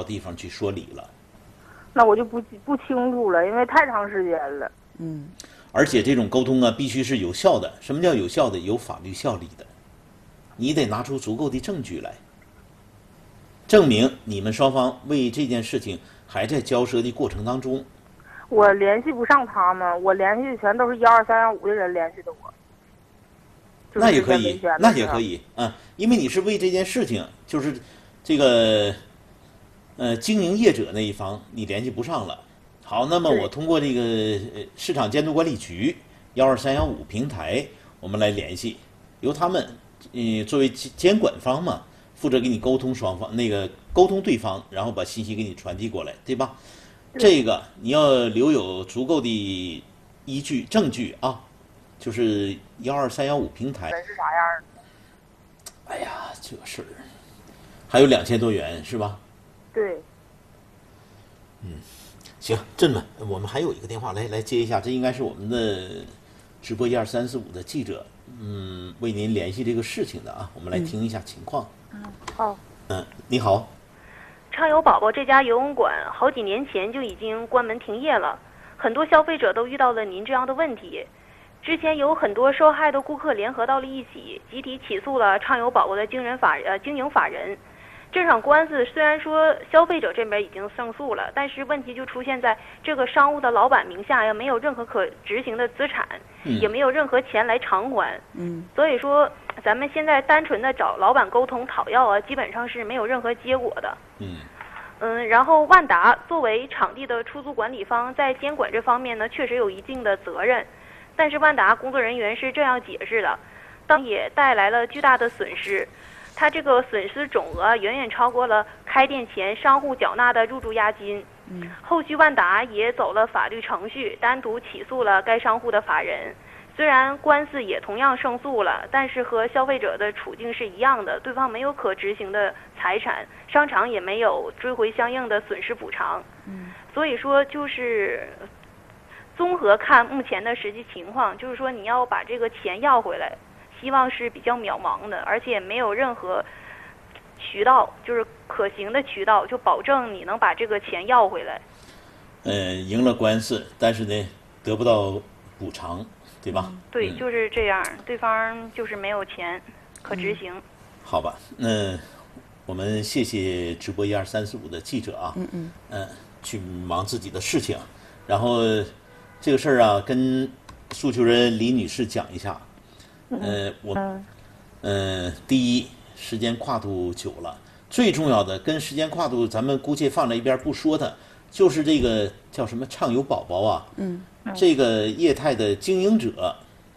地方去说理了。 那我就不清楚了，因为太长时间了。 而且这种沟通啊，必须是有效的。什么叫有效的？有法律效力的。你得拿出足够的证据来，证明你们双方为这件事情还在交涉的过程当中。 我联系不上他们，我联系的全都是12315的人联系的我。 那也可以，那也可以啊，因为你是为这件事情，就是这个经营业者那一方你联系不上了。好，那么我通过这个市场监督管理局12315平台，我们来联系，由他们作为监管方嘛，负责给你沟通双方沟通对方，然后把信息给你传递过来，对吧？这个你要留有足够的依据证据啊，就是12315平台。 人是啥样的？ 哎呀，这个事儿还有2000多元是吧？ 对。 行，这么我们还有一个电话，来接一下，这应该是我们的直播12345的记者，为您联系这个事情的啊，我们来听一下情况。 好。 你好。 畅游宝宝这家游泳馆好几年前就已经关门停业了，很多消费者都遇到了您这样的问题。之前有很多受害的顾客联合到了一起，集体起诉了畅游宝宝的经营法人。这场官司虽然说消费者这边已经胜诉了，但是问题就出现在这个商务的老板名下呀，没有任何可执行的资产，也没有任何钱来偿还。所以说咱们现在单纯的找老板沟通讨要啊，基本上是没有任何结果的。然后万达作为场地的出租管理方，在监管这方面呢，确实有一定的责任。但是万达工作人员是这样解释的，当也带来了巨大的损失。他这个损失总额远远超过了开店前商户缴纳的入住押金。后续万达也走了法律程序，单独起诉了该商户的法人。虽然官司也同样胜诉了，但是和消费者的处境是一样的，对方没有可执行的财产，商场也没有追回相应的损失补偿。所以说就是综合看目前的实际情况，就是说你要把这个钱要回来，希望是比较渺茫的，而且没有任何渠道，就是可行的渠道，就保证你能把这个钱要回来。 赢了官司，但是呢，得不到补偿，对吧？ 对，就是这样，对方就是没有钱可执行。 好吧，那我们谢谢直播12345的记者啊，去忙自己的事情，然后这个事儿啊，跟诉求人李女士讲一下。第一，时间跨度久了，最重要的跟时间跨度咱们姑且放在一边不说的，就是这个叫什么畅游宝宝啊，这个业态的经营者，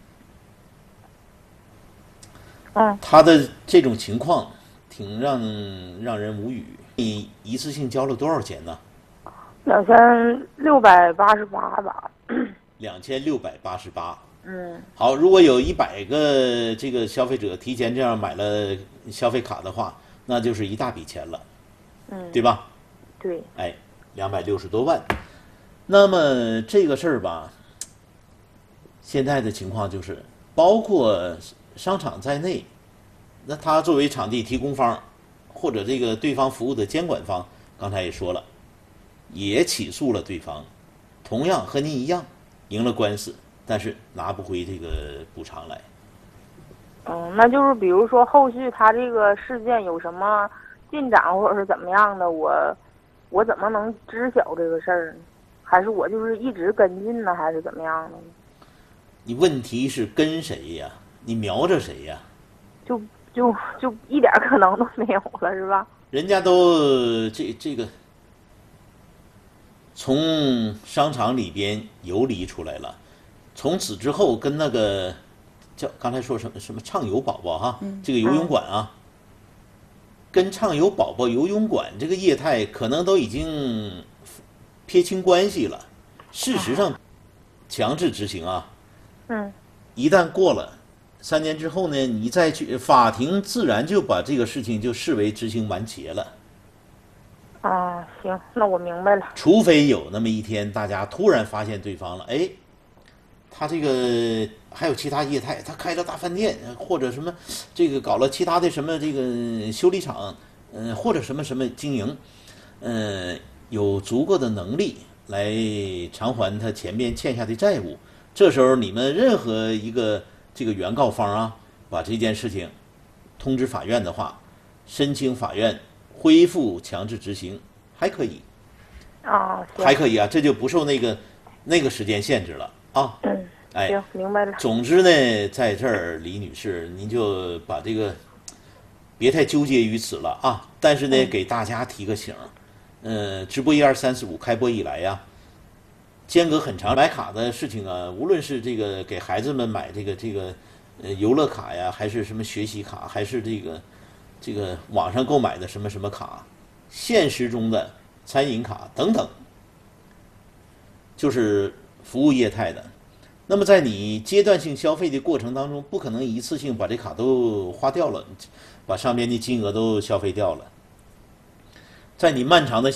他的这种情况挺让人无语。你一次性交了多少钱呢 ？2688吧。 2688。好，如果有100个这个消费者提前这样买了消费卡的话，那就是一大笔钱了，对吧？ 对。 260多万。那么这个事儿吧，现在的情况就是，包括商场在内，那他作为场地提供方或者这个对方服务的监管方，刚才也说了，也起诉了对方，同样和您一样赢了官司，但是拿不回这个补偿来。 那就是比如说后续他这个事件有什么进展或者是怎么样的，我怎么能知晓这个事儿呢？还是我就是一直跟进呢，还是怎么样的呢？ 你问题是跟谁呀？你瞄着谁呀？ 就一点可能都没有了，是吧？ 人家都这个从商场里边游离出来了，从此之后跟那个叫刚才说什么畅游宝宝哈，这个游泳馆啊，跟畅游宝宝游泳馆这个业态可能都已经撇清关系了。事实上，强制执行啊，一旦过了3年之后呢，你再去法庭，自然就把这个事情就视为执行完结了。 行，那我明白了。 除非有那么一天，大家突然发现对方了，他这个还有其他业态，他开了大饭店，或者什么这个搞了其他的什么这个修理厂，或者什么经营， 有足够的能力来偿还他前面欠下的债务。这时候你们任何一个这个原告方啊，把这件事情通知法院的话，申请法院恢复强制执行还可以。还可以啊，这就不受那个时间限制了啊。 行，明白了。 总之呢，在这儿李女士，您就把这个别太纠结于此了啊。但是呢，给大家提个醒，直播12345开播以来呀，间隔很长，买卡的事情啊，无论是这个给孩子们买这个游乐卡呀，还是什么学习卡，还是这个网上购买的什么什么卡，现实中的餐饮卡等等，就是服务业态的。那么在你阶段性消费的过程当中，不可能一次性把这卡都花掉了，把上面的金额都消费掉了。在你漫长的